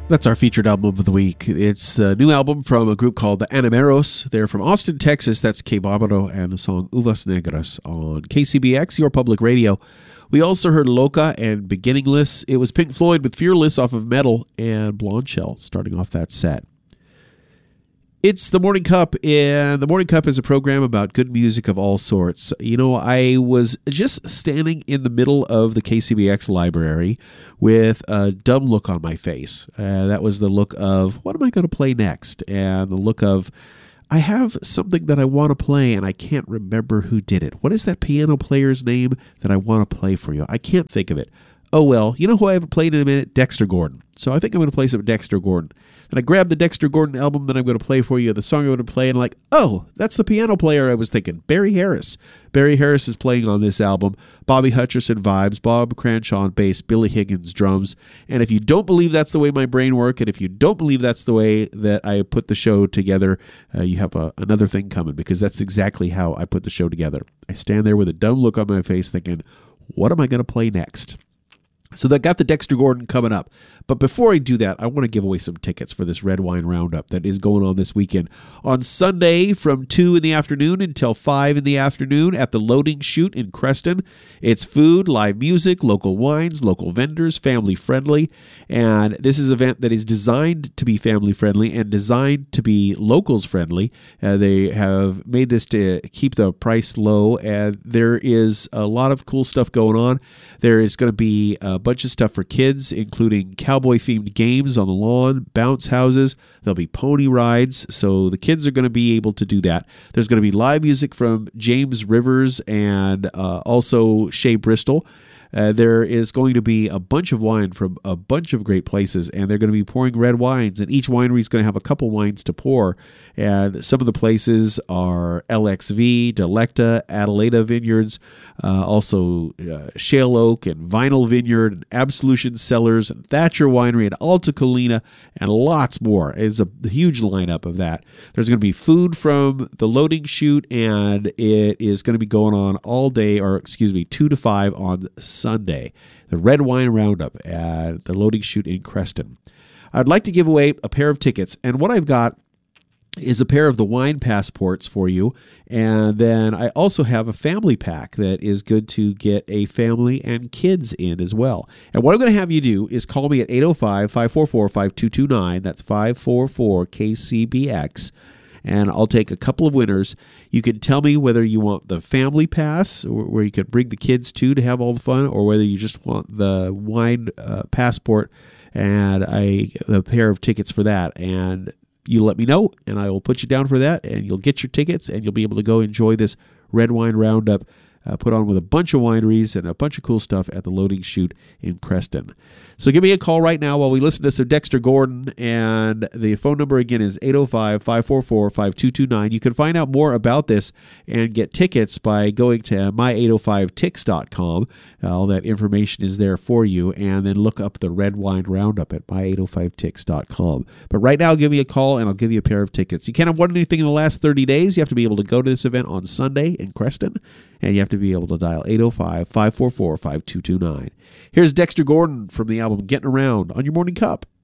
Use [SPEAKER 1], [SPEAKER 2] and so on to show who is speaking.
[SPEAKER 1] That's our featured album of the week. It's the new album from a group called the Animeros. They're from Austin, Texas. That's Que Barbaro and the song Uvas Negras on KCBX, your public radio. We also heard Loca and Beginningless. It was Pink Floyd with Fearless off of Metal and Blonde Shell starting off that set. It's The Morning Cup, and The Morning Cup is a program about good music of all sorts. You know, I was just standing in the middle of the KCBX library with a dumb look on my face. That was the look of, what am I going to play next? And the look of, I have something that I want to play, and I can't remember who did it. What is that piano player's name that I want to play for you? I can't think of it. Oh, well, you know who I haven't played in a minute? Dexter Gordon. So I think I'm going to play some Dexter Gordon. And I grabbed the Dexter Gordon album that I'm going to play for you, the song I'm going to play, and I'm like, oh, that's the piano player I was thinking, Barry Harris. Barry Harris is playing on this album. Bobby Hutcherson vibes, Bob Cranshaw on bass, Billy Higgins drums. And if you don't believe that's the way my brain works, and if you don't believe that's the way that I put the show together, you have another thing coming, because that's exactly how I put the show together. I stand there with a dumb look on my face thinking, what am I going to play next? So that got the Dexter Gordon coming up. But before I do that, I want to give away some tickets for this Red Wine Roundup that is going on this weekend. On Sunday from 2 in the afternoon until 5 in the afternoon at the Loading Chute in Creston. It's food, live music, local wines, local vendors, family friendly. And this is an event that is designed to be family friendly and designed to be locals friendly. They have made this to keep the price low, and there is a lot of cool stuff going on. There is going to be a bunch of stuff for kids, including cowboy-themed games on the lawn, bounce houses. There'll be pony rides, so the kids are going to be able to do that. There's going to be live music from James Rivers and also Shea Bristol. There is going to be a bunch of wine from a bunch of great places, and they're going to be pouring red wines, and each winery is going to have a couple wines to pour. And some of the places are LXV, Delecta, Adelaida Vineyards, also Shale Oak and Vinyl Vineyard, and Absolution Cellars, and Thatcher Winery, and Alta Colina, and lots more. It's a huge lineup of that. There's going to be food from the Loading Chute, and it is going to be going on all day, 2 to 5 on Sunday. The Red Wine Roundup at the Loading Chute in Creston. I'd like to give away a pair of tickets, and what I've got is a pair of the wine passports for you, and then I also have a family pack that is good to get a family and kids in as well. And what I'm going to have you do is call me at 805-544-5229. That's 544-KCBX. And I'll take a couple of winners. You can tell me whether you want the family pass, where you can bring the kids to have all the fun, or whether you just want the wine passport and a pair of tickets for that. And you let me know, and I will put you down for that, and you'll get your tickets, and you'll be able to go enjoy this Red Wine Roundup put on with a bunch of wineries and a bunch of cool stuff at the Loading Chute in Creston. So give me a call right now while we listen to some Dexter Gordon, and the phone number again is 805-544-5229. You can find out more about this and get tickets by going to my805tix.com. All that information is there for you, and then look up the Red Wine Roundup at my805tix.com. But right now, give me a call, and I'll give you a pair of tickets. You can't have won anything in the last 30 days. You have to be able to go to this event on Sunday in Creston, and you have to be able to dial 805-544-5229. Here's Dexter Gordon from the album Getting Around on your Morning Cup.